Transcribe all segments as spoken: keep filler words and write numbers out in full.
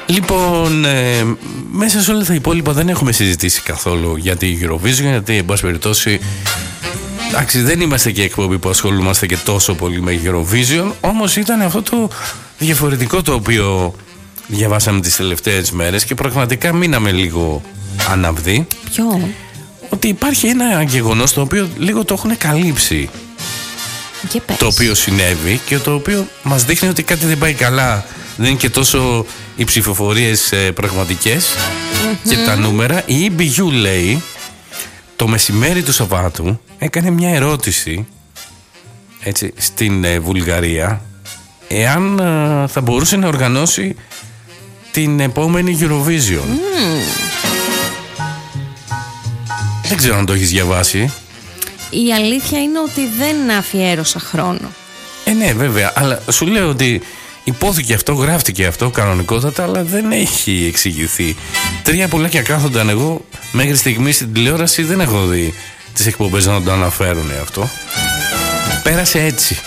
Λοιπόν, ε, μέσα σε όλα τα υπόλοιπα δεν έχουμε συζητήσει καθόλου για τη Eurovision, γιατί εν πάση περιπτώσει, εντάξει, δεν είμαστε και εκπομπή που ασχολούμαστε και τόσο πολύ με Eurovision, όμως ήταν αυτό το διαφορετικό το οποίο διαβάσαμε τις τελευταίες μέρες και πραγματικά μείναμε λίγο αναυδοί. Ποιο? Ότι υπάρχει ένα γεγονός το οποίο λίγο το έχουν καλύψει, το οποίο συνέβη και το οποίο μας δείχνει ότι κάτι δεν πάει καλά. Δεν είναι και τόσο οι ψηφοφορίες ε, πραγματικές mm-hmm. και τα νούμερα. Η ι μπι γιου λέει το μεσημέρι του Σαββάτου έκανε μια ερώτηση, έτσι, στην ε, Βουλγαρία, εάν ε, θα μπορούσε να οργανώσει την επόμενη Eurovision. Mm. Δεν ξέρω αν το έχεις διαβάσει. Η αλήθεια είναι ότι δεν αφιέρωσα χρόνο. Ε ναι, βέβαια, αλλά σου λέω ότι υπόθηκε αυτό, γράφτηκε αυτό κανονικότατα, αλλά δεν έχει εξηγηθεί. Τρία πουλάκια κάθονταν, εγώ μέχρι στιγμή στην τηλεόραση δεν έχω δει τις εκπομπές να το αναφέρουν αυτό. Πέρασε έτσι.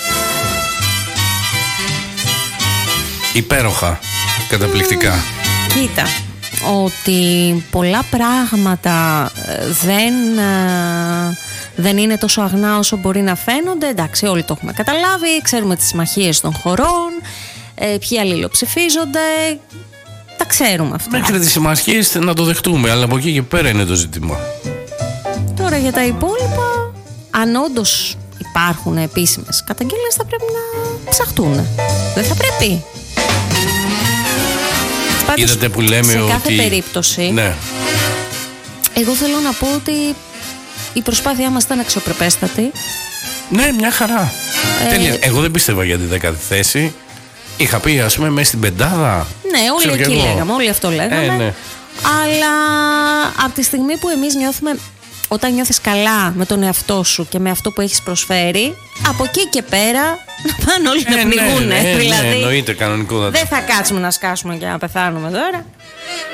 Υπέροχα, καταπληκτικά. Mm, κοίτα, ότι πολλά πράγματα δεν, δεν είναι τόσο αγνά όσο μπορεί να φαίνονται. Εντάξει, όλοι το έχουμε καταλάβει, ξέρουμε τις συμμαχίες των χωρών, ε, ποιοι αλληλοψηφίζονται, τα ξέρουμε αυτά. Μέχρι τις συμμαχίες να το δεχτούμε, αλλά από εκεί και πέρα είναι το ζήτημα. Τώρα για τα υπόλοιπα, αν όντως υπάρχουν επίσημες καταγγέλιες, θα πρέπει να ψαχτούν. Δεν θα πρέπει. Πάντως, είδατε που λέμε σε ότι... κάθε περίπτωση, ναι. Εγώ θέλω να πω ότι η προσπάθειά μας ήταν αξιοπρεπέστατη. Ναι, μια χαρά. Ε... Τέλεια. Εγώ δεν πίστευα για τη δέκατη θέση. Είχα πει, ας πούμε, μέσα στην πεντάδα. Ναι, όλοι εκεί λέγαμε, όλοι αυτό λέγαμε. Ε, ναι. Αλλά από τη στιγμή που εμείς νιώθουμε, όταν νιώθεις καλά με τον εαυτό σου και με αυτό που έχεις προσφέρει, από εκεί και πέρα να πάνε όλοι ε, να πνιγούνε. Ναι, ναι, δηλαδή, ναι, εννοείται, κανονικό. Δεν θα κάτσουμε να σκάσουμε και να πεθάνουμε τώρα.